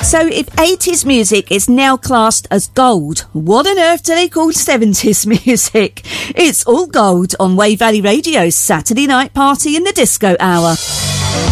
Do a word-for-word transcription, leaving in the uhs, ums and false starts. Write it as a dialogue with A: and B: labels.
A: So if eighties music is now classed as gold, what on earth do they call seventies music? It's all gold on Wave Valley Radio's Saturday night party in the disco hour.